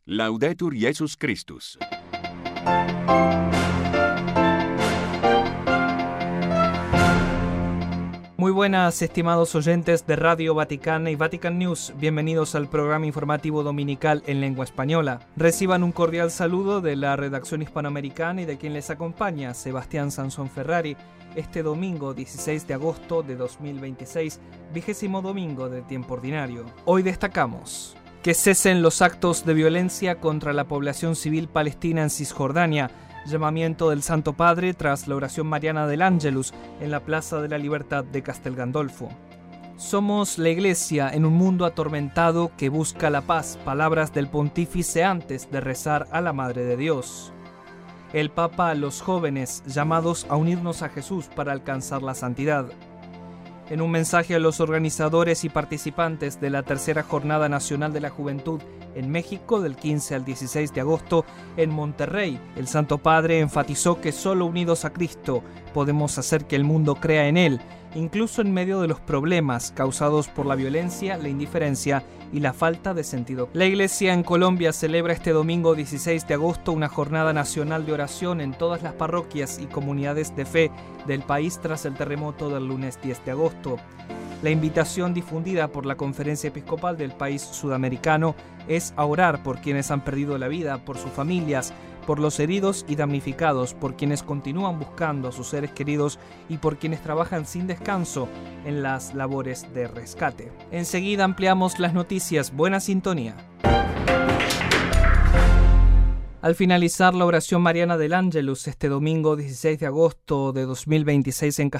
Laudetur Jesus Christus. Muy buenas, estimados oyentes de Radio Vaticana y Vatican News. Bienvenidos al programa informativo dominical en lengua española. Reciban un cordial saludo de la redacción hispanoamericana y de quien les acompaña, Sebastián Sansón Ferrari, este domingo 16 de agosto de 2026, 20º domingo de tiempo ordinario. Hoy destacamos que cesen los actos de violencia contra la población civil palestina en Cisjordania, llamamiento del Santo Padre tras la oración mariana del Ángelus en la Plaza de la Libertad de Castel Gandolfo. Somos la Iglesia en un mundo atormentado que busca la paz, palabras del pontífice antes de rezar a la Madre de Dios. El Papa a los jóvenes, llamados a unirnos a Jesús para alcanzar la santidad. En un mensaje a los organizadores y participantes de la tercera Jornada Nacional de la Juventud en México del 15 al 16 de agosto en Monterrey, el Santo Padre enfatizó que solo unidos a Cristo podemos hacer que el mundo crea en Él, incluso en medio de los problemas causados por la violencia, la indiferencia y la falta de sentido. La Iglesia en Colombia celebra este domingo 16 de agosto una jornada nacional de oración en todas las parroquias y comunidades de fe del país tras el terremoto del lunes 10 de agosto. La invitación difundida por la Conferencia Episcopal del país sudamericano es a orar por quienes han perdido la vida, por sus familias, por los heridos y damnificados, por quienes continúan buscando a sus seres queridos y por quienes trabajan sin descanso en las labores de rescate. Enseguida ampliamos las noticias. Buena sintonía. Al finalizar la oración mariana del Ángelus este domingo 16 de agosto de 2026 en